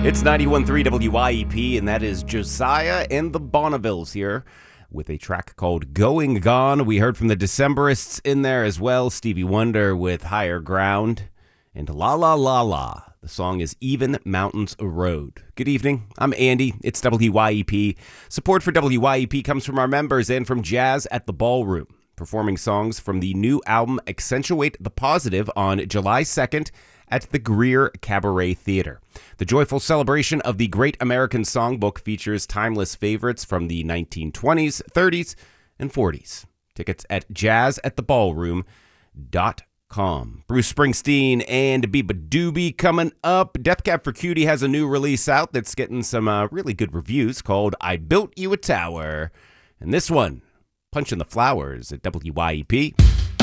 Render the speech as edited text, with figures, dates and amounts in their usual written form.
It's 91.3 WYEP, and that is Josiah and the Bonnevilles here with a track called Going Gone. We heard from the Decemberists in there as well, Stevie Wonder with Higher Ground, and La La La La. The song is Even Mountains Erode. Good evening. I'm Andy. It's WYEP. Support for WYEP comes from our members and from Jazz at the Ballroom, performing songs from the new album Accentuate the Positive on July 2nd at the Greer Cabaret Theater. The joyful celebration of the Great American Songbook features timeless favorites from the 1920s, 30s, and 40s. Tickets at jazzattheballroom.com. Bruce Springsteen and Biba Doobie coming up. Death Cab for Cutie has a new release out that's getting some really good reviews called I Built You a Tower. And this one, Punching the Flowers at WYEP.